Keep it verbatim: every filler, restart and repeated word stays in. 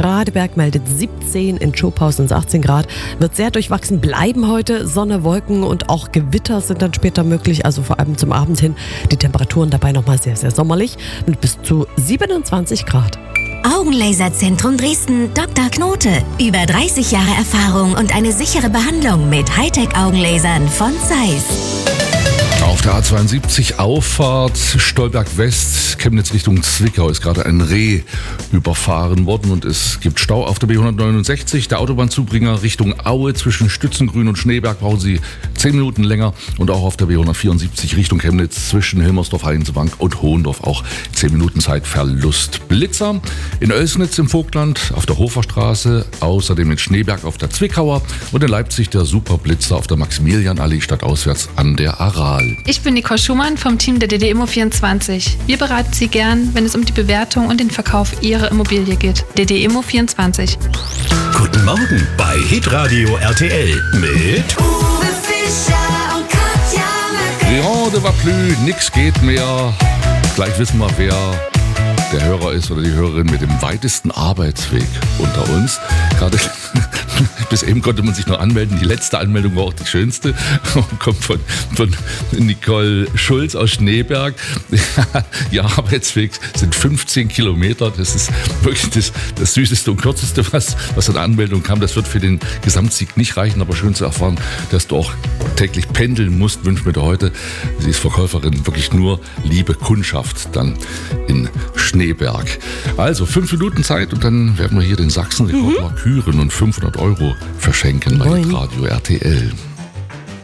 Radeberg meldet siebzehn, in Schopausen sind achtzehn Grad. Wird sehr durchwachsen bleiben heute. Sonne, Wolken und auch Gewitter sind dann später möglich, also vor allem zum Abend hin. Die Temperaturen dabei nochmal sehr, sehr sommerlich mit bis zu siebenundzwanzig Grad. Augenlaserzentrum Dresden, Doktor Knote. Über dreißig Jahre Erfahrung und eine sichere Behandlung mit Hightech-Augenlasern von Zeiss. Auf der A zweiundsiebzig Auffahrt Stolberg West, Chemnitz Richtung Zwickau ist gerade ein Reh überfahren worden und es gibt Stau auf der B hundertneunundsechzig. Der Autobahnzubringer Richtung Aue zwischen Stützengrün und Schneeberg brauchen Sie zehn Minuten länger und auch auf der B hundertvierundsiebzig Richtung Chemnitz zwischen Hilmersdorf, Heinsbank und Hohendorf auch zehn Minuten Zeitverlust. Blitzer in Oelsnitz im Vogtland auf der Hoferstraße, außerdem in Schneeberg auf der Zwickauer und in Leipzig der Superblitzer auf der Maximilianallee stadtauswärts an der Aral. Ich bin Nicole Schumann vom Team der D D Immo vierundzwanzig. Wir beraten Sie gern, wenn es um die Bewertung und den Verkauf Ihrer Immobilie geht. D D Immo vierundzwanzig. Guten Morgen bei Hitradio R T L mit Uwe Fischer und Katja Möcke. Rien de va plus, nix geht mehr. Gleich wissen wir, wer der Hörer ist oder die Hörerin mit dem weitesten Arbeitsweg unter uns. Gerade bis eben konnte man sich noch anmelden. Die letzte Anmeldung war auch die schönste. Kommt von, von Nicole Schulz aus Schneeberg. Ihr Arbeitsweg sind fünfzehn Kilometer. Das ist wirklich das, das Süßeste und Kürzeste, was, was an der Anmeldung kam. Das wird für den Gesamtsieg nicht reichen, aber schön zu erfahren, dass du auch täglich pendeln musst, wünschen wir dir heute. Sie ist Verkäuferin, wirklich nur liebe Kundschaft dann in Schneeberg. Also fünf Minuten Zeit und dann werden wir hier den Sachsen-Rekord mhm. küren und fünfhundert Euro verschenken bei Moin. Radio R T L.